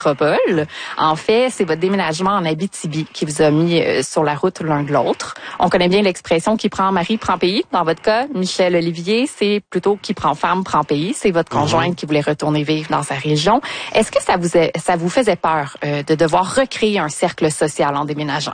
métropole. En fait, c'est votre déménagement en Abitibi qui vous a mis sur la route l'un de l'autre. On connaît bien l'expression qui prend mari prend pays. Dans votre cas, Michel Olivier, c'est plutôt qui prend femme prend pays. C'est votre conjointe qui voulait retourner vivre dans sa région. Est-ce que ça vous faisait peur de devoir recréer un cercle social en déménageant?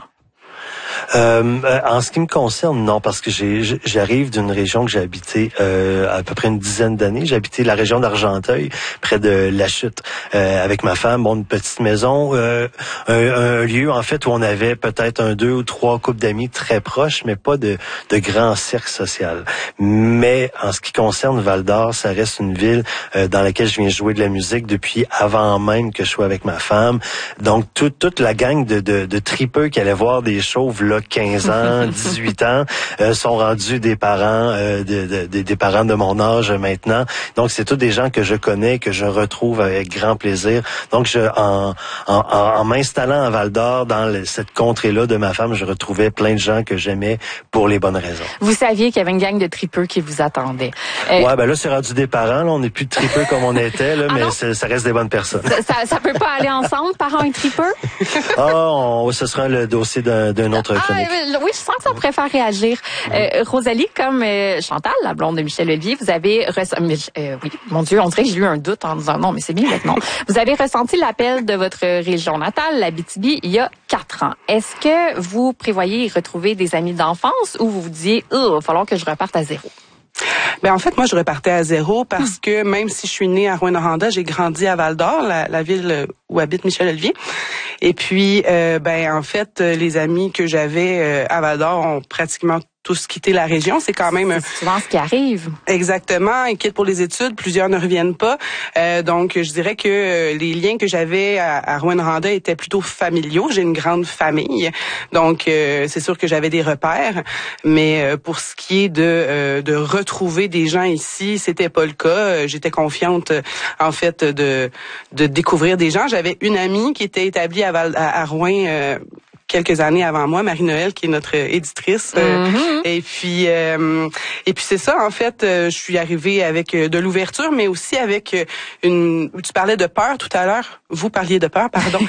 En ce qui me concerne, non, parce que j'arrive d'une région que j'ai habité à peu près une dizaine d'années. J'ai habité la région d'Argenteuil, près de La Chute, avec ma femme. Bon, une petite maison, un lieu en fait où on avait peut-être 1, 2 ou 3 couples d'amis très proches, mais pas de grand cercle social. Mais en ce qui concerne Val-d'Or, ça reste une ville dans laquelle je viens jouer de la musique depuis avant même que je sois avec ma femme. Donc toute la gang de tripeux qui allaient voir des chauves là 15 ans, 18 ans, sont rendus des parents, des parents de mon âge maintenant. Donc, c'est tous des gens que je connais, que je retrouve avec grand plaisir. Donc, en m'installant à Val-d'Or, dans cette contrée-là de ma femme, je retrouvais plein de gens que j'aimais pour les bonnes raisons. Vous saviez qu'il y avait une gang de tripeux qui vous attendait. Ouais, ben là, c'est rendu des parents. Là, on n'est plus de tripeux comme on était, là, mais ça reste des bonnes personnes. Ça peut pas aller ensemble, parents et tripeux? Ce sera le dossier d'un autre chronique. Oui, je sens que ça pourrait faire réagir. Rosalie, comme Chantal, la blonde de Michel Olivier, vous avez oui, mon Dieu, on dirait que j'ai eu un doute en disant non, mais c'est bien maintenant. Vous avez ressenti l'appel de votre région natale, l'Abitibi, il y a 4 ans. Est-ce que vous prévoyez y retrouver des amis d'enfance ou vous vous disiez, il va falloir que je reparte à zéro? Ben en fait, moi, je repartais à zéro parce que même si je suis née à Rouyn-Noranda, j'ai grandi à Val-d'Or, la ville où habite Michel Olivier. Et puis, en fait, les amis que j'avais à Val-d'Or ont pratiquement tous quitté la région. C'est quand même souvent ce qui arrive. Exactement. Ils quittent pour les études. Plusieurs ne reviennent pas. Donc, je dirais que les liens que j'avais à Rouyn-Noranda étaient plutôt familiaux. J'ai une grande famille. Donc, c'est sûr que j'avais des repères. Mais pour ce qui est de retrouver des gens ici, c'était pas le cas. J'étais confiante, en fait, de découvrir des gens. J'avais une amie qui était établie à Rouyn quelques années avant moi, Marie-Noël, qui est notre éditrice. Et puis c'est ça, en fait, je suis arrivée avec de l'ouverture, mais aussi avec tu parlais de peur tout à l'heure. Vous parliez de peur, pardon.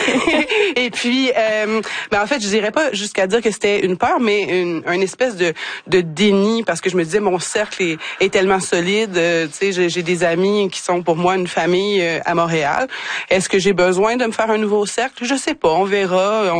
Et puis, en fait, je dirais pas jusqu'à dire que c'était une peur, mais une espèce de déni, parce que je me disais, mon cercle est tellement solide. Tu sais, j'ai des amis qui sont pour moi une famille à Montréal. Est-ce que j'ai besoin de me faire un nouveau cercle? Je sais pas, on verra.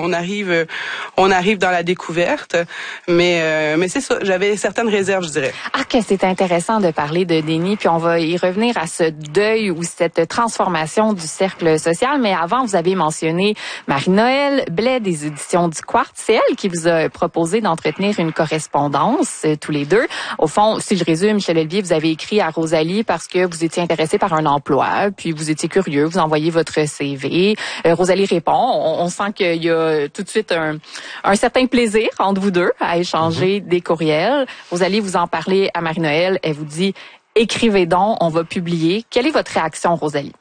On arrive dans la découverte, mais c'est ça. J'avais certaines réserves, je dirais. Ah, que c'est intéressant de parler de déni, puis on va y revenir à ce deuil ou cette transformation du cercle social. Mais avant, vous avez mentionné Marie-Noël Blais des éditions du Quartz. C'est elle qui vous a proposé d'entretenir une correspondance tous les deux. Au fond, si je résume, Michel Olivier, vous avez écrit à Rosalie parce que vous étiez intéressé par un emploi, puis vous étiez curieux, vous envoyez votre CV. Rosalie répond. On sent qu'il y a tout de suite un certain plaisir entre vous deux à échanger des courriels. Vous allez vous en parler à Marie-Noël. Elle vous dit, écrivez donc, on va publier. Quelle est votre réaction, Rosalie?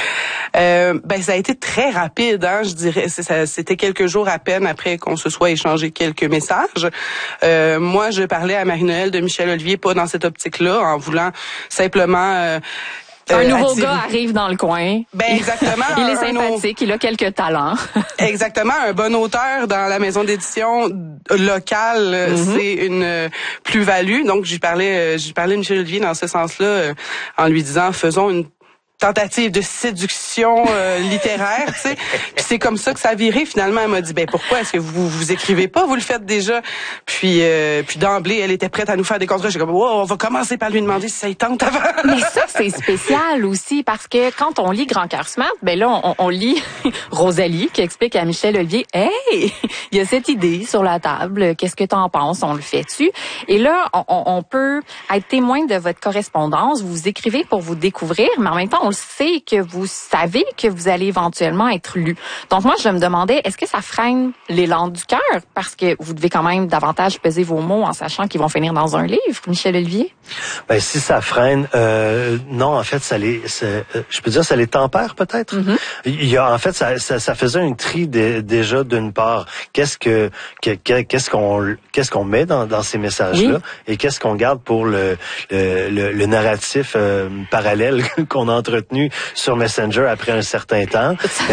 Ça a été très rapide, hein, je dirais. C'était quelques jours à peine après qu'on se soit échangé quelques messages. Moi, je parlais à Marie-Noël de Michel Olivier, pas dans cette optique-là, en voulant simplement... un nouveau gars arrive dans le coin. Ben exactement. Il est sympathique, il a quelques talents. Exactement, un bon auteur dans la maison d'édition locale, c'est une plus-value. Donc j'ai parlé de Michel Olivier dans ce sens-là, en lui disant faisons une tentative de séduction littéraire, tu sais. Puis c'est comme ça que ça a viré. Finalement, elle m'a dit, pourquoi est-ce que vous écrivez pas? Vous le faites déjà. Puis d'emblée, elle était prête à nous faire des contrats. J'ai comme, on va commencer par lui demander si ça y tente avant. Mais ça, c'est spécial aussi, parce que quand on lit Grand Cœur Smart, là, on lit Rosalie qui explique à Michel Olivier, hey, il y a cette idée sur la table. Qu'est-ce que t'en penses? On le fait-tu? Et là, on peut être témoin de votre correspondance. Vous écrivez pour vous découvrir, mais en même temps, on le sait que vous savez que vous allez éventuellement être lu. Donc moi, je me demandais, est-ce que ça freine l'élan du cœur? Parce que vous devez quand même davantage peser vos mots en sachant qu'ils vont finir dans un livre, Michel Olivier? Si ça freine, non, en fait, je peux dire, ça les tempère peut-être. Il y a, en fait, ça faisait un tri déjà d'une part. Qu'est-ce qu'on met dans ces messages-là et qu'est-ce qu'on garde pour le narratif parallèle qu'on a entretenu sur Messenger après un certain temps.